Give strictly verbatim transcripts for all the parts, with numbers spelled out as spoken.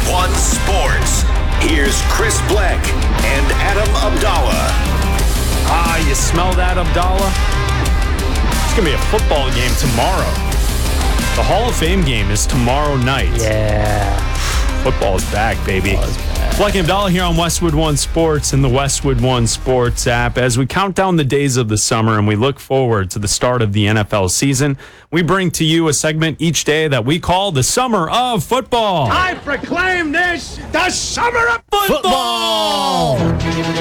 One Sports. Here's Chris Black and Adam Abdallah. Ah, you smell that, Abdallah? It's going to be a football game tomorrow. The Hall of Fame game is tomorrow night. Yeah. Football is back, baby. Football is back. Black and Abdallah here on Westwood One Sports and the Westwood One Sports app. As we count down the days of the summer and we look forward to the start of the N F L season, we bring to you a segment each day that we call the Summer of Football. I proclaim this the Summer of Football! What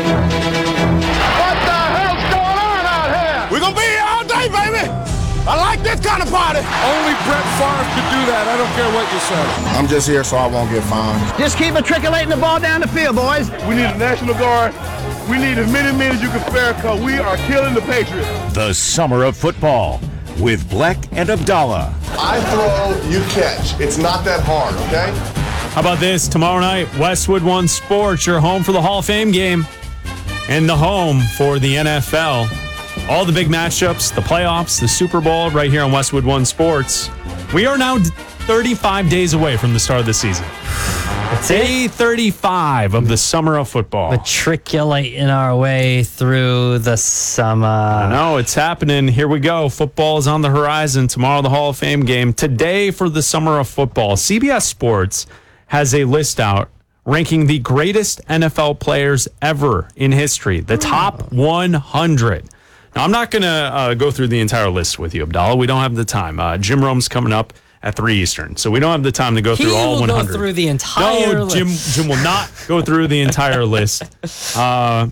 the hell's going on out here? We're going to be here all day, baby. I like this kind of party. Only Brett Favre could do that. I don't care what you say. I'm just here so I won't get fined. Just keep matriculating the ball down the field, boys. We need a National Guard. We need as many men as you can spare because we are killing the Patriots. The Summer of Football with Black and Abdallah. I throw, you catch. It's not that hard, okay? How about this? Tomorrow night, Westwood One Sports, your home for the Hall of Fame game and the home for the N F L. All the big matchups, the playoffs, the Super Bowl, right here on Westwood One Sports. We are now thirty-five days away from the start of the season. That's Day it. thirty-five of the Summer of Football. Matriculating our way through the summer. No, it's happening. Here we go. Football is on the horizon. Tomorrow, the Hall of Fame game. Today, for the Summer of Football, C B S Sports has a list out ranking the greatest N F L players ever in history, the top one hundred. Now, I'm not going to uh, go through the entire list with you, Abdallah. We don't have the time. Uh, Jim Rome's coming up at three Eastern, so we don't have the time to go He through all will one hundred. go through the entire no, list. Jim, Jim will not go through the entire list. Uh,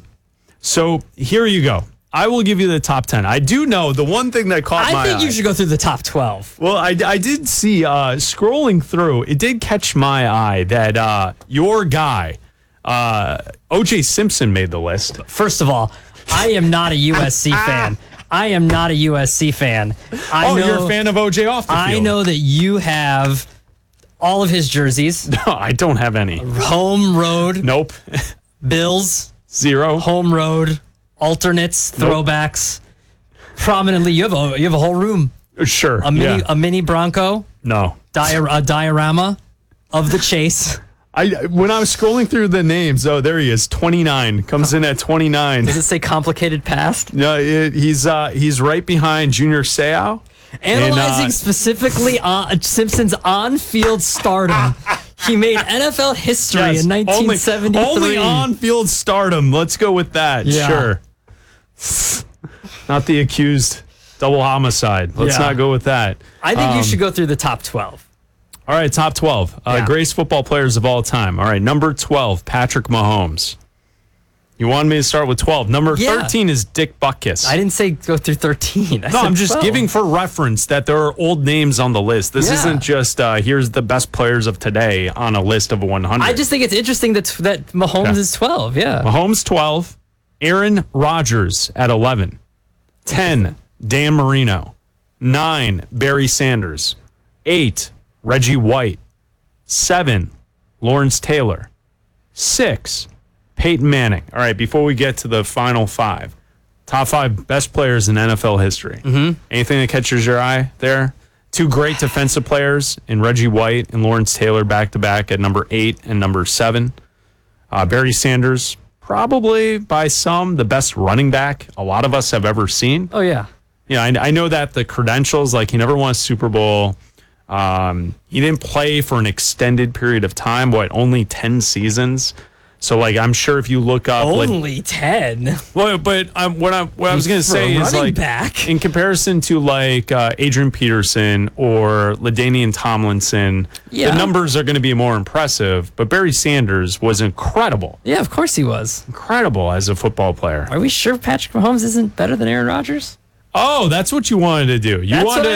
so here you go. I will give you the top ten. I do know the one thing that caught I my think eye. you should go through the top twelve. Well, I, I did see, uh, scrolling through, it did catch my eye that uh, your guy, uh, O J Simpson, made the list. First of all, I am not a U S C fan. I am not a U S C fan. I oh, know, you're a fan of O J off the field. I know that you have all of his jerseys. No, I don't have any. Home, road, Nope. Bills, Zero. home, road, alternates, Nope. throwbacks. Prominently, you have a you have a whole room. Sure. A mini yeah. a mini Bronco, No. dia- a diorama of the chase. I when I was scrolling through the names, oh, there he is, twenty-nine. Comes in at twenty-nine. Does it say complicated past? No, it, he's uh, he's right behind Junior Seau. Analyzing And, uh, specifically on Simpson's on-field stardom, he made N F L history Yes, in nineteen seventy-three. Only, only on-field stardom. Let's go with that. Yeah. Sure. Not the accused double homicide. Let's Yeah. not go with that. I think you Um, should go through the top twelve. All right, top twelve. Uh, Yeah. Greatest football players of all time. All right, number twelve, Patrick Mahomes. You wanted me to start with twelve. Number Yeah. thirteen is Dick Butkus. I didn't say go through thirteen. I No, said I'm just twelve. giving for reference that there are old names on the list. This Yeah. isn't just uh, here's the best players of today on a list of one hundred. I just think it's interesting that that Mahomes Okay. is twelve. Yeah. Mahomes twelve, Aaron Rodgers at eleven, ten, Dan Marino, nine, Barry Sanders, eight, Reggie White, seven, Lawrence Taylor, six, Peyton Manning. All right, before we get to the final five, top five best players in N F L history. Mm-hmm. Anything that catches your eye there? Two great defensive players in Reggie White and Lawrence Taylor back to back at number eight and number seven. Uh, Barry Sanders, probably by some the best running back a lot of us have ever seen. Oh yeah. Yeah, I, I know that the credentials, like he never won a Super Bowl. Um, he didn't play for an extended period of time, what, only ten seasons? So, like, I'm sure if you look up, like, Only ten. well, but um, what I what I was gonna For say a is running like back. in comparison to like uh, Adrian Peterson or LaDainian Tomlinson, Yeah. the numbers are going to be more impressive. But Barry Sanders was incredible, Yeah, of course he was. incredible as a football player. Are we sure Patrick Mahomes isn't better than Aaron Rodgers? Oh, that's what you wanted to do. You That's wanted what